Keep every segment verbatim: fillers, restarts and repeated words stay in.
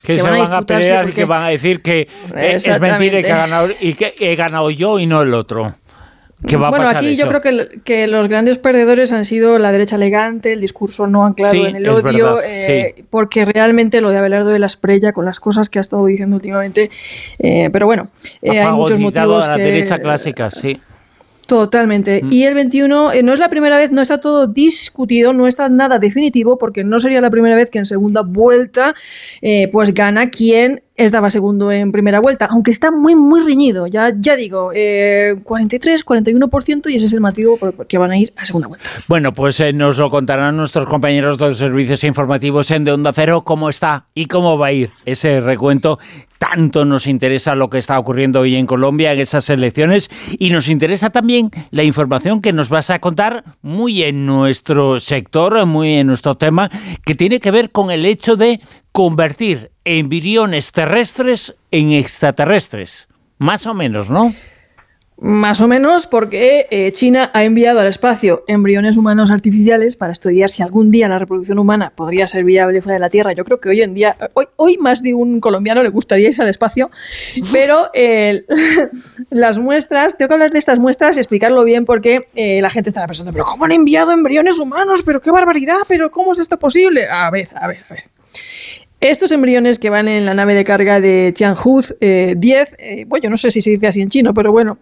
Que, que se van a, van a pelear porque... y que van a decir que es mentira y que, he ganado, y que he ganado yo y no el otro. ¿Qué va bueno, a pasar aquí eso? yo creo que, que los grandes perdedores han sido la derecha elegante, el discurso no anclado sí, en el odio, verdad, eh, sí. porque realmente lo de Abelardo de la Espriella, con las cosas que ha estado diciendo últimamente, eh, pero bueno, eh, hay muchos motivos a la que... derecha clásica, sí. Totalmente. Mm. Y el veintiuno eh, no es la primera vez, no está todo discutido, no está nada definitivo, porque no sería la primera vez que en segunda vuelta eh, pues gana quien estaba segundo en primera vuelta, aunque está muy, muy reñido. Ya, ya digo, eh, cuarenta y tres, cuarenta y uno por ciento y ese es el motivo por el que van a ir a segunda vuelta. Bueno, pues eh, nos lo contarán nuestros compañeros de los servicios informativos en De Onda Cero cómo está y cómo va a ir ese recuento. Tanto nos interesa lo que está ocurriendo hoy en Colombia en esas elecciones y nos interesa también la información que nos vas a contar muy en nuestro sector, muy en nuestro tema, que tiene que ver con el hecho de convertir embriones terrestres en extraterrestres. Más o menos, ¿no? Más o menos, porque eh, China ha enviado al espacio embriones humanos artificiales para estudiar si algún día la reproducción humana podría ser viable fuera de la Tierra. Yo creo que hoy en día, hoy, hoy más de un colombiano le gustaría irse al espacio, pero eh, las muestras, tengo que hablar de estas muestras y explicarlo bien porque eh, la gente estará pensando, pero ¿cómo han enviado embriones humanos? ¿Pero qué barbaridad? ¿Pero cómo es esto posible? A ver, a ver, a ver. Estos embriones que van en la nave de carga de Tianhu eh, diez, eh, bueno, yo no sé si se dice así en chino, pero bueno,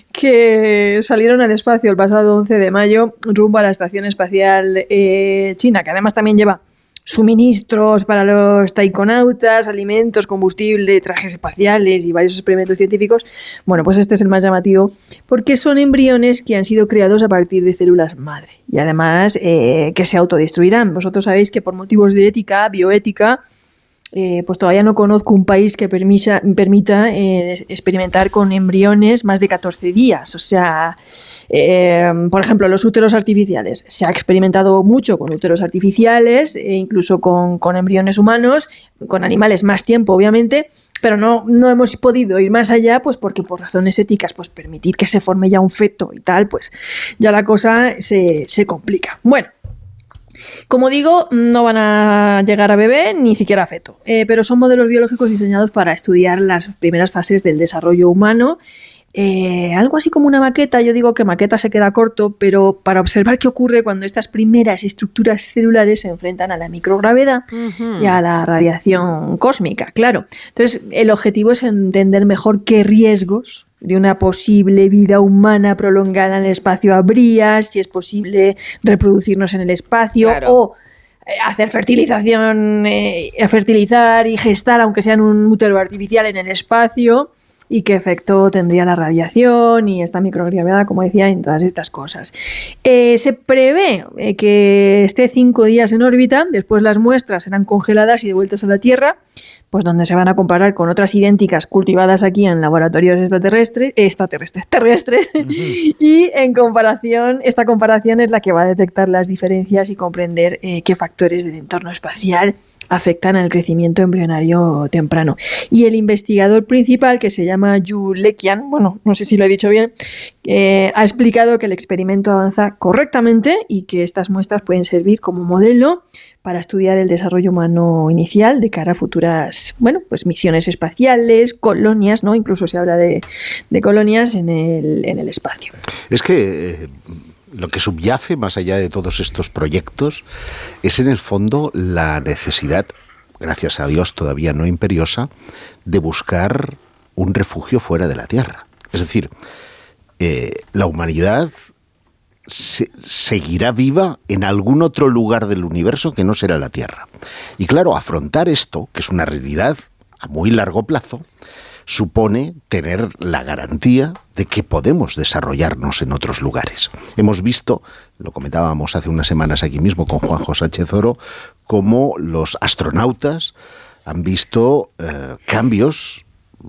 que salieron al espacio el pasado once de mayo rumbo a la Estación Espacial eh, China, que además también lleva suministros para los taikonautas, alimentos, combustible, trajes espaciales y varios experimentos científicos. Bueno, pues este es el más llamativo porque son embriones que han sido creados a partir de células madre y además eh, que se autodestruirán. Vosotros sabéis que por motivos de ética, bioética, Eh, pues todavía no conozco un país que permisa, permita eh, experimentar con embriones más de catorce días. O sea, eh, por ejemplo, los úteros artificiales. Se ha experimentado mucho con úteros artificiales, e incluso con, con embriones humanos, con animales más tiempo, obviamente, pero no, no hemos podido ir más allá, pues porque por razones éticas, pues permitir que se forme ya un feto y tal, pues ya la cosa se, se complica. Bueno. Como digo, no van a llegar a bebé ni siquiera a feto, eh, pero son modelos biológicos diseñados para estudiar las primeras fases del desarrollo humano. Eh, algo así como una maqueta, yo digo que maqueta se queda corto, pero para observar qué ocurre cuando estas primeras estructuras celulares se enfrentan a la microgravedad uh-huh. y a la radiación cósmica, claro. Entonces, el objetivo es entender mejor qué riesgos de una posible vida humana prolongada en el espacio habría, si es posible reproducirnos en el espacio claro. o hacer fertilización, eh, fertilizar y gestar, aunque sea en un útero artificial en el espacio, y qué efecto tendría la radiación y esta microgravedad, como decía, en todas estas cosas. Eh, se prevé eh, que esté cinco días en órbita, después las muestras serán congeladas y devueltas a la Tierra, pues donde se van a comparar con otras idénticas cultivadas aquí en laboratorios extraterrestres, extraterrestres, terrestres, uh-huh. y en comparación, esta comparación es la que va a detectar las diferencias y comprender eh, qué factores del entorno espacial afectan al crecimiento embrionario temprano. Y el investigador principal, que se llama Yu Leqian, bueno, no sé si lo he dicho bien, eh, ha explicado que el experimento avanza correctamente y que estas muestras pueden servir como modelo para estudiar el desarrollo humano inicial de cara a futuras, bueno, pues misiones espaciales, colonias, ¿no? Incluso se habla de, de colonias en el, en el espacio. Es que eh, lo que subyace más allá de todos estos proyectos es en el fondo la necesidad, gracias a Dios todavía no imperiosa, de buscar un refugio fuera de la Tierra. Es decir, eh, la humanidad se, seguirá viva en algún otro lugar del universo que no será la Tierra. Y claro, afrontar esto, que es una realidad a muy largo plazo, supone tener la garantía de que podemos desarrollarnos en otros lugares. Hemos visto, lo comentábamos hace unas semanas aquí mismo con Juanjo Sánchez Oro, cómo los astronautas han visto eh, cambios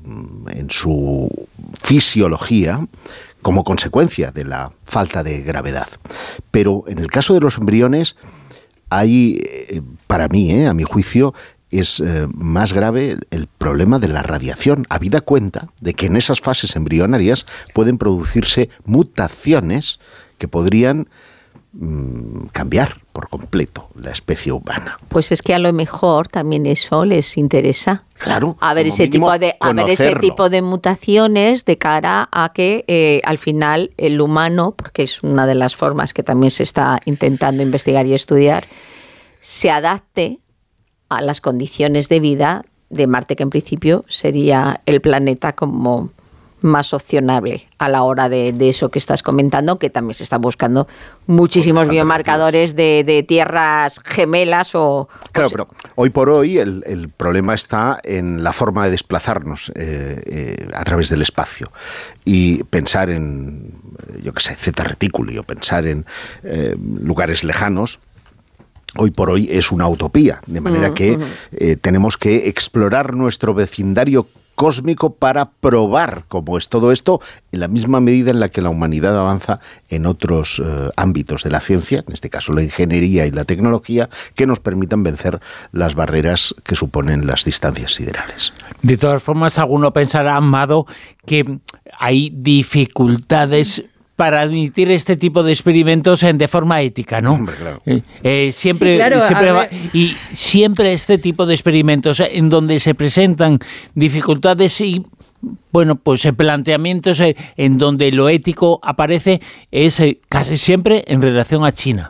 en su fisiología como consecuencia de la falta de gravedad. Pero en el caso de los embriones hay, eh, para mí, eh, a mi juicio, es eh, más grave el problema de la radiación, habida cuenta de que en esas fases embrionarias pueden producirse mutaciones que podrían mmm, cambiar por completo la especie humana. Pues es que a lo mejor también eso les interesa. Claro, a ver ese tipo de a ver ese tipo de mutaciones de cara a que eh, al final el humano, porque es una de las formas que también se está intentando investigar y estudiar, se adapte a las condiciones de vida de Marte, que en principio sería el planeta como más opcionable a la hora de, de eso que estás comentando, que también se están buscando muchísimos biomarcadores de, de tierras gemelas o... Claro, o sea, pero hoy por hoy el, el problema está en la forma de desplazarnos eh, eh, a través del espacio y pensar en, yo qué sé, Zeta Reticuli o pensar en eh, lugares lejanos. Hoy por hoy es una utopía, de manera que eh, tenemos que explorar nuestro vecindario cósmico para probar cómo es todo esto en la misma medida en la que la humanidad avanza en otros eh, ámbitos de la ciencia, en este caso la ingeniería y la tecnología, que nos permitan vencer las barreras que suponen las distancias siderales. De todas formas, alguno pensará, Amado, que hay dificultades para admitir este tipo de experimentos en, de forma ética, ¿no? Hombre, claro. Eh, eh, siempre, sí, claro, siempre va, ver. y siempre este tipo de experimentos en donde se presentan dificultades y bueno, pues eh, planteamientos eh, en donde lo ético aparece es eh, casi siempre en relación a China.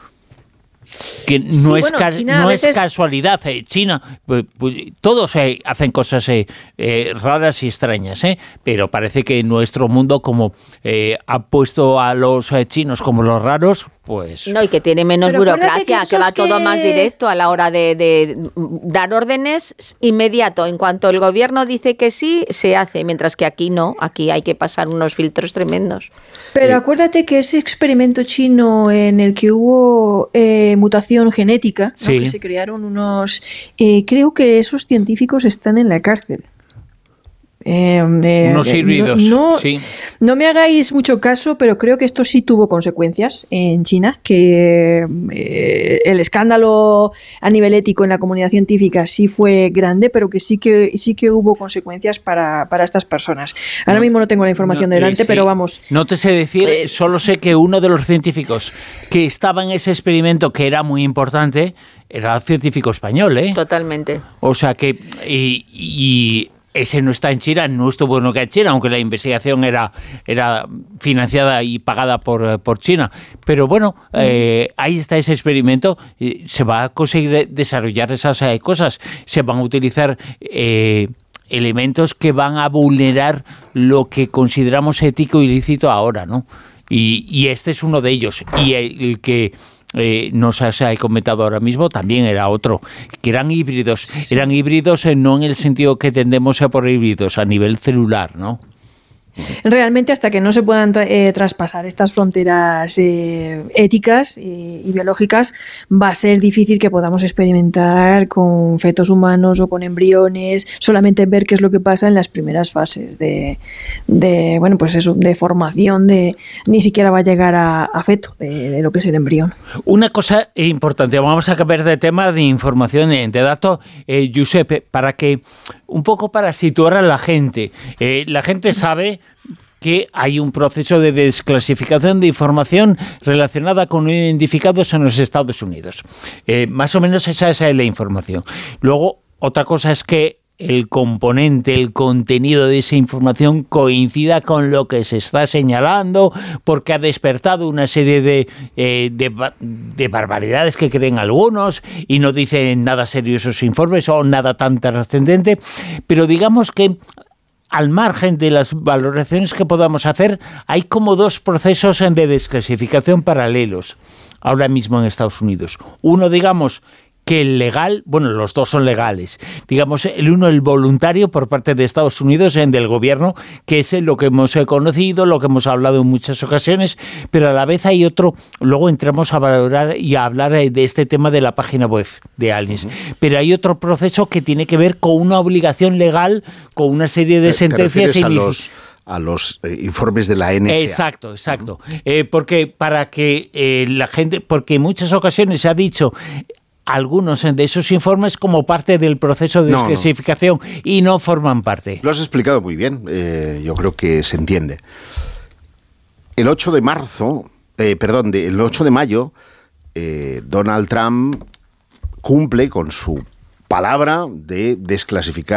Que no, Sí, es, bueno, ca China no veces... es casualidad. Eh. China, pues, pues, todos eh, hacen cosas eh, eh, raras y extrañas, ¿eh? Pero parece que nuestro mundo, como eh, ha puesto a los eh, chinos como los raros, pues... No, y que tiene menos Pero burocracia, que, que va que... todo más directo a la hora de, de dar órdenes inmediato. En cuanto el gobierno dice que sí, se hace, mientras que aquí no, aquí hay que pasar unos filtros tremendos. Pero acuérdate que ese experimento chino en el que hubo eh, mutación genética, ¿no? Sí. Que se crearon unos... Eh, creo que esos científicos están en la cárcel. Eh, eh, Unos eh, híbridos, no, no, sí. no me hagáis mucho caso, pero creo que esto sí tuvo consecuencias en China, que eh, el escándalo a nivel ético en la comunidad científica sí fue grande, pero que sí que sí que hubo consecuencias para, para estas personas. Ahora No, mismo no tengo la información no, delante, eh, sí. pero vamos. No te sé decir, Eh, solo sé que uno de los científicos que estaba en ese experimento, que era muy importante, era científico español, ¿eh? Totalmente. O sea que... y, y ese no está en China, no estuvo nunca en China, aunque la investigación era, era financiada y pagada por, por China. Pero bueno, eh, ahí está ese experimento. Se va a conseguir desarrollar esas eh, cosas. Se van a utilizar eh, elementos que van a vulnerar lo que consideramos ético y lícito ahora, ¿no? Y, y este es uno de ellos. Y el, el que... Eh, no se ha comentado ahora mismo, también era otro, que eran híbridos, sí. eran híbridos eh, no en el sentido que tendemos a por híbridos, a nivel celular, ¿no? Realmente hasta que no se puedan tra eh, traspasar estas fronteras eh, éticas y, y biológicas va a ser difícil que podamos experimentar con fetos humanos o con embriones, solamente ver qué es lo que pasa en las primeras fases de, de bueno, pues eso, de formación, de ni siquiera va a llegar a, a feto de, de lo que es el embrión. Una cosa importante, vamos a cambiar de tema de información, de dato, eh, Giuseppe, para que un poco para situar a la gente. Eh, la gente sabe que hay un proceso de desclasificación de información relacionada con identificados en los Estados Unidos. Eh, más o menos esa, esa es la información. Luego, otra cosa es que el componente, el contenido de esa información coincida con lo que se está señalando, porque ha despertado una serie de, eh, de, de barbaridades que creen algunos y no dicen nada serio esos informes o nada tan trascendente, pero digamos que al margen de las valoraciones que podamos hacer, hay como dos procesos de desclasificación paralelos ahora mismo en Estados Unidos. Uno, digamos, que el legal, bueno, los dos son legales, digamos, el uno el voluntario por parte de Estados Unidos, en del gobierno, que es lo que hemos conocido, lo que hemos hablado en muchas ocasiones, pero a la vez hay otro, luego entramos a valorar y a hablar de este tema de la página web de Aliens, uh-huh. pero hay otro proceso que tiene que ver con una obligación legal, con una serie de ¿Te, sentencias te y a los a los eh, informes de la N S A. Exacto, exacto, uh-huh. eh, porque para que eh, la gente, porque en muchas ocasiones se ha dicho algunos de esos informes como parte del proceso de desclasificación no, no. y no forman parte. Lo has explicado muy bien, eh, yo creo que se entiende. El ocho de marzo eh, perdón, de, el ocho de mayo, eh, Donald Trump cumple con su palabra de desclasificar